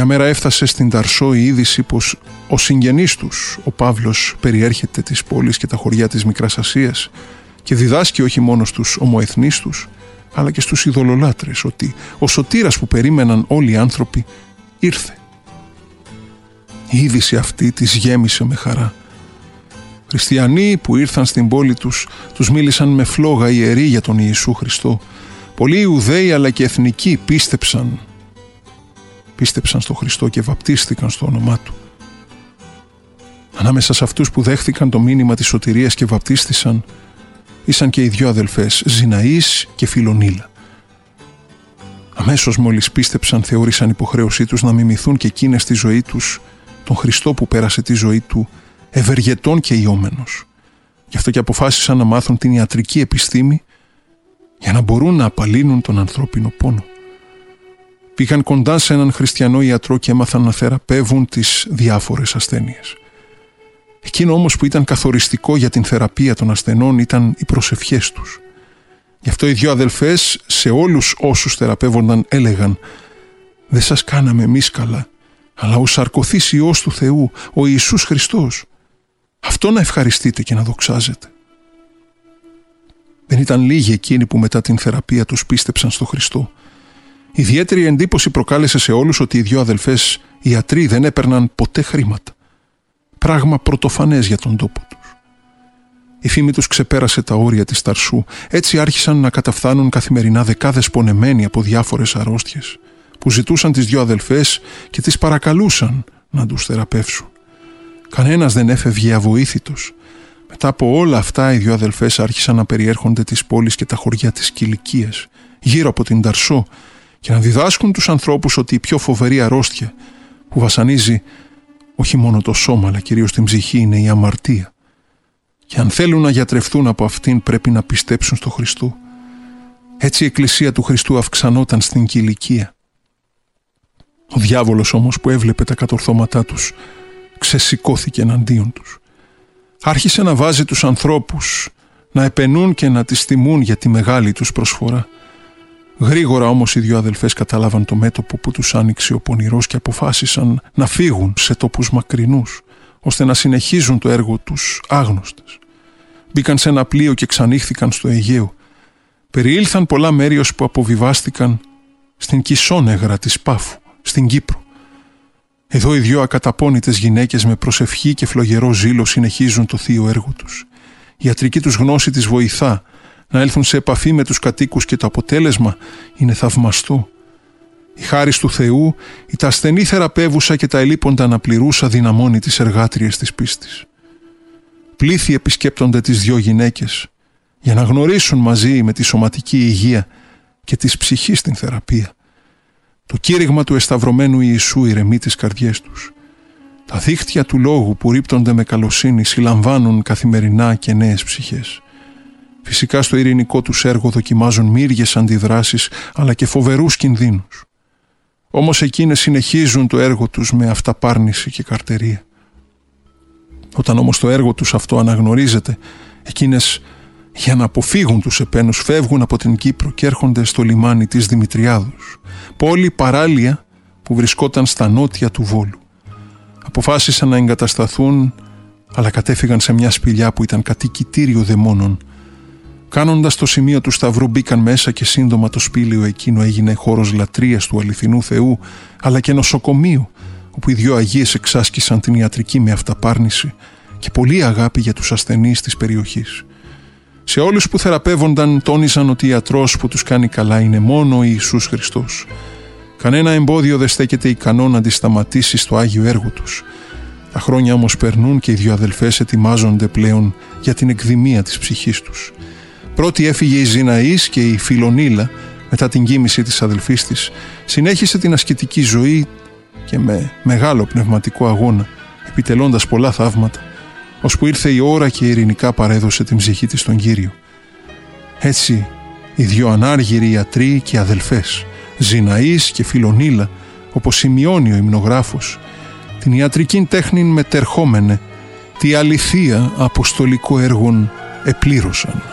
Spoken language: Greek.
Μια μέρα έφτασε στην Ταρσό η είδηση πως ο συγγενής τους, ο Παύλος, περιέρχεται τις πόλεις και τα χωριά της Μικράς Ασίας και διδάσκει όχι μόνο στους ομοεθνείς τους, αλλά και στους ειδωλολάτρες ότι ο σωτήρας που περίμεναν όλοι οι άνθρωποι ήρθε. Η είδηση αυτή τις γέμισε με χαρά. Χριστιανοί που ήρθαν στην πόλη τους μίλησαν με φλόγα ιερή για τον Ιησού Χριστό. Πολλοί Ιουδαίοι αλλά και εθνικοί πίστεψαν στο Χριστό και βαπτίστηκαν στο όνομά Του. Ανάμεσα σε αυτούς που δέχθηκαν το μήνυμα της σωτηρίας και βαπτίστησαν ήσαν και οι δυο αδελφές, Ζηναής και Φιλονίλα. Αμέσως μόλις πίστεψαν, θεώρησαν υποχρέωσή τους να μιμηθούν και εκείνες στη ζωή τους τον Χριστό που πέρασε τη ζωή Του ευεργετών και ιώμενος. Γι' αυτό και αποφάσισαν να μάθουν την ιατρική επιστήμη για να μπορούν να απαλύνουν τον ανθρώπινο πόνο. Πήγαν κοντά σε έναν χριστιανό ιατρό και έμαθαν να θεραπεύουν τις διάφορες ασθένειες. Εκείνο όμως που ήταν καθοριστικό για την θεραπεία των ασθενών ήταν οι προσευχές τους. Γι' αυτό οι δυο αδελφές σε όλους όσους θεραπεύονταν έλεγαν «Δεν σας κάναμε εμείς καλά, αλλά ο σαρκωθής Υιός του Θεού, ο Ιησούς Χριστός. Αυτό να ευχαριστείτε και να δοξάζετε». Δεν ήταν λίγοι εκείνοι που μετά την θεραπεία τους πίστεψαν στο Χριστό. Ιδιαίτερη εντύπωση προκάλεσε σε όλους ότι οι δυο αδελφές ιατροί δεν έπαιρναν ποτέ χρήματα. Πράγμα πρωτοφανές για τον τόπο τους. Η φήμη τους ξεπέρασε τα όρια της Ταρσού. Έτσι άρχισαν να καταφθάνουν καθημερινά δεκάδες πονεμένοι από διάφορες αρρώστιες, που ζητούσαν τις δυο αδελφές και τις παρακαλούσαν να τους θεραπεύσουν. Κανένας δεν έφευγε αβοήθητος. Μετά από όλα αυτά οι δυο αδελφές άρχισαν να περιέρχονται τις πόλεις και τα χωριά της Κιλικίας, γύρω από την Ταρσό, και να διδάσκουν τους ανθρώπους ότι η πιο φοβερή αρρώστια που βασανίζει όχι μόνο το σώμα αλλά κυρίως την ψυχή είναι η αμαρτία. Και αν θέλουν να γιατρευτούν από αυτήν πρέπει να πιστέψουν στο Χριστό. Έτσι η Εκκλησία του Χριστού αυξανόταν στην Κιλικία. Ο διάβολος όμως που έβλεπε τα κατορθώματά τους ξεσηκώθηκε εναντίον τους. Άρχισε να βάζει τους ανθρώπους να επενούν και να τις τιμούν για τη μεγάλη τους προσφορά. Γρήγορα όμως οι δυο αδελφές κατάλαβαν το μέτωπο που τους άνοιξε ο πονηρός και αποφάσισαν να φύγουν σε τόπους μακρινούς, ώστε να συνεχίζουν το έργο τους άγνωστες. Μπήκαν σε ένα πλοίο και ξανήχθηκαν στο Αιγαίο. Περιήλθαν πολλά μέρη ώσπου αποβιβάστηκαν στην Κισόνεγρα της Πάφου, στην Κύπρο. Εδώ οι δυο ακαταπώνητες γυναίκες με προσευχή και φλογερό ζήλο συνεχίζουν το θείο έργο τους. Η ιατρική τους γνώση τις βοηθά να έλθουν σε επαφή με τους κατοίκους και το αποτέλεσμα είναι θαυμαστό. Η χάρις του Θεού, η τα ασθενή θεραπεύουσα και τα ελείποντα αναπληρούσα δυναμώνει τις εργάτριες της πίστης. Πλήθη επισκέπτονται τις δυο γυναίκες για να γνωρίσουν μαζί με τη σωματική υγεία και της ψυχής την θεραπεία. Το κήρυγμα του εσταυρωμένου Ιησού ηρεμεί τις καρδιές τους. Τα δίχτυα του λόγου που ρίπτονται με καλοσύνη συλλαμβάνουν καθημερινά και νέες ψυχές. Φυσικά στο ειρηνικό τους έργο δοκιμάζουν μύριες αντιδράσεις αλλά και φοβερούς κινδύνους. Όμως εκείνες συνεχίζουν το έργο τους με αυταπάρνηση και καρτερία. Όταν όμως το έργο τους αυτό αναγνωρίζεται, εκείνες για να αποφύγουν τους επένους φεύγουν από την Κύπρο και έρχονται στο λιμάνι της Δημητριάδους, πόλη παράλια που βρισκόταν στα νότια του Βόλου. Αποφάσισαν να εγκατασταθούν, αλλά κατέφυγαν σε μια σπηλιά που ήταν κατοικητήριο δαιμόνων. Κάνοντας το σημείο του Σταυρού μπήκαν μέσα και σύντομα το σπήλαιο εκείνο έγινε χώρος λατρείας του αληθινού Θεού, αλλά και νοσοκομείο, όπου οι δυο Αγίες εξάσκησαν την ιατρική με αυταπάρνηση και πολλή αγάπη για τους ασθενείς της περιοχής. Σε όλους που θεραπεύονταν τόνιζαν ότι ο ιατρός που τους κάνει καλά είναι μόνο ο Ιησούς Χριστός. Κανένα εμπόδιο δεν στέκεται ικανό να αντισταματήσει στο Άγιο έργο τους. Τα χρόνια όμως περνούν και οι δυο αδελφές ετοιμάζονται πλέον για την εκδημία της ψυχής τους. Πρώτη έφυγε η Ζηναής και η Φιλονίλα, μετά την κοίμηση της αδελφής της, συνέχισε την ασκητική ζωή και με μεγάλο πνευματικό αγώνα, επιτελώντας πολλά θαύματα, ώσπου ήρθε η ώρα και ειρηνικά παρέδωσε την ψυχή της στον Κύριο. Έτσι, οι δυο ανάργυροι ιατροί και αδελφές, Ζηναής και Φιλονίλα, όπως σημειώνει ο υμνογράφος, την ιατρικήν τέχνην μετερχόμενε, τη αληθεία αποστολικό έργον επλήρωσαν.